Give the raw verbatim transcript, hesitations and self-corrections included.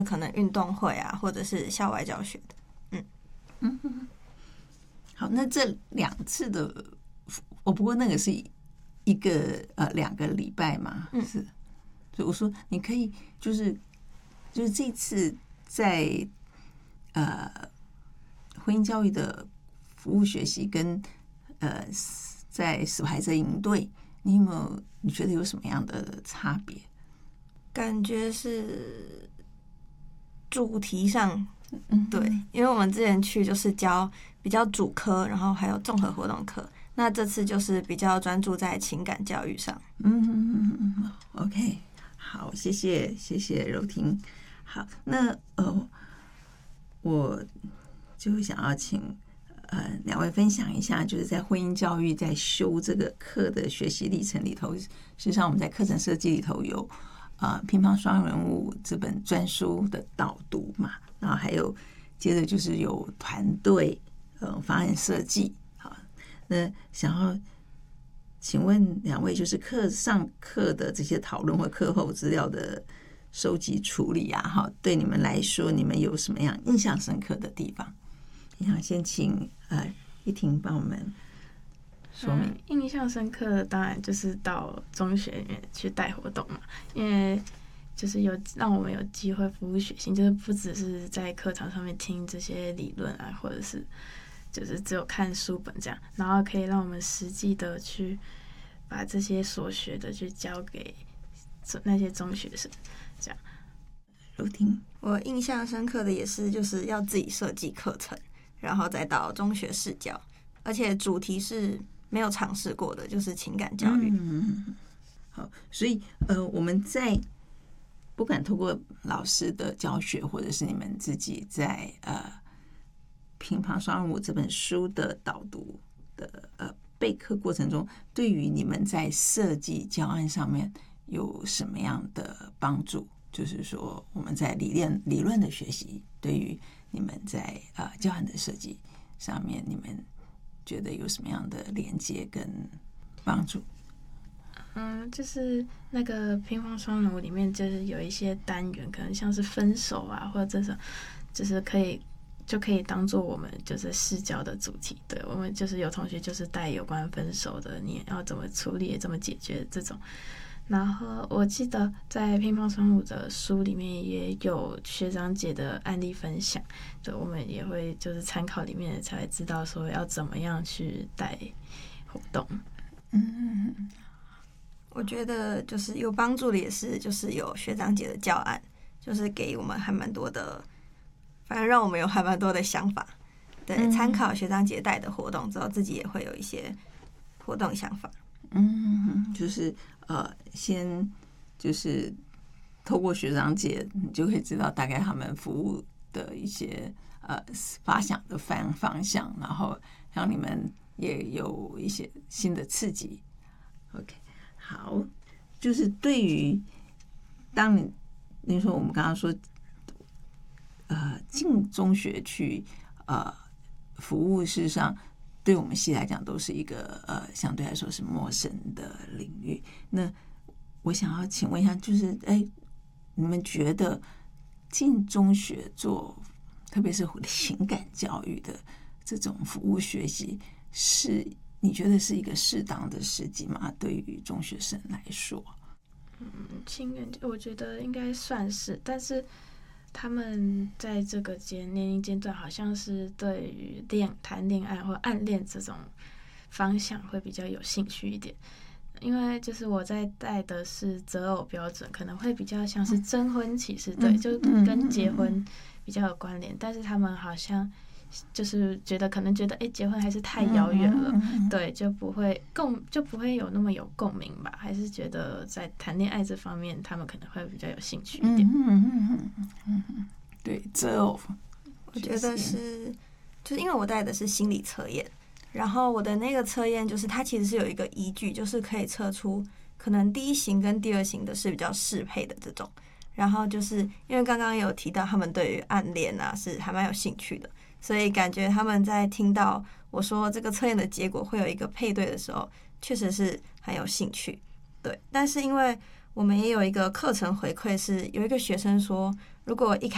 可能运动会啊，或者是校外教学的。嗯嗯嗯，好，那这两次的，哦，不过那个是一个呃两个礼拜嘛， 嗯， 是，所以我说你可以就是就是这次在呃婚姻教育的服务学习跟呃在死怀者营队，你有没有你觉得有什么样的差别？ 感觉是主题上， 嗯， 对，因为我们之前去就是教比较主科，然后还有综合活动课，那这次就是比较专注在情感教育上。 嗯嗯嗯嗯 ，OK， 好，谢谢谢谢柔婷。好，那呃，我就想要请呃两位分享一下，就是在婚姻教育在修这个课的学习历程里头，事实上我们在课程设计里头有啊、呃《乒乓双人舞》这本专书的导读嘛，然后还有接着就是有团队呃方案设计。好，那想要请问两位，就是课上课的这些讨论或课后资料的收集处理啊，哈，对你们来说，你们有什么样印象深刻的地方？你想先请呃一婷帮我们说明。 嗯、印象深刻的当然就是到中学里面去带活动嘛，因为就是有让我们有机会服务学习，就是不只是在课堂上面听这些理论啊，或者是就是只有看书本这样，然后可以让我们实际的去把这些所学的去教给那些中学生，这样。 柔婷， 我印象深刻的也是就是要自己设计课程，然后再到中学试教，而且主题是没有尝试过的，就是情感教育。 嗯，好，所以呃我们在不管透过老师的教学，或者是你们自己在呃乒乓双人舞这本书的导读的呃备课过程中，对于你们在设计教案上面有什么样的帮助？就是说我们在理念理论的学习，对于你们在呃教案的设计上面，你们觉得有什么样的连接跟帮助？ 嗯，就是那个乒乓双人舞里面，就是有一些单元，可能像是分手啊，或者这种，就是可以就可以当做我们就是试教的主题。对，我们就是有同学就是带有关分手的，你要怎么处理、怎么解决这种。然后我记得在乒乓双舞的书里面也有学长姐的案例分享，对，我们也会就是参考里面才会知道说要怎么样去带活动。 嗯， 我觉得就是有帮助的也是就是有学长姐的教案，就是给我们还蛮多的，反正让我们有还蛮多的想法。对，参考学长姐带的活动之后，自己也会有一些活动想法。 嗯，就是呃，先就是透过学长姐，你就可以知道大概他们服务的一些呃发想的方方向，然后让你们也有一些新的刺激。OK， 好，就是对于当你你说我们刚刚说呃进中学去呃服务，事实上对我们系来讲都是一个呃相对来说是陌生的领域。那我想要请问一下，就是哎，你们觉得进中学做，特别是情感教育的这种服务学习，是你觉得是一个适当的时机吗？对于中学生来说？ 嗯，情感我觉得应该算是，但是他们在这个阶年龄阶段，好像是对于恋谈恋爱或暗恋这种方向会比较有兴趣一点。因为就是我在带的是择偶标准，可能会比较像是征婚启事，对，就跟结婚比较有关联。但是他们好像就是觉得可能觉得，哎，结婚还是太遥远了，对，就不会共就不会有那么有共鸣吧？还是觉得在谈恋爱这方面，他们可能会比较有兴趣一点。 嗯嗯嗯嗯，对，择偶， 我觉得是，就是因为我带的是心理测验。然后我的那个测验就是它其实是有一个依据，就是可以测出可能第一型跟第二型的是比较适配的这种。然后就是因为刚刚有提到他们对于暗恋啊是还蛮有兴趣的，所以感觉他们在听到我说这个测验的结果会有一个配对的时候，确实是很有兴趣。对，但是因为我们也有一个课程回馈，是有一个学生说，如果一开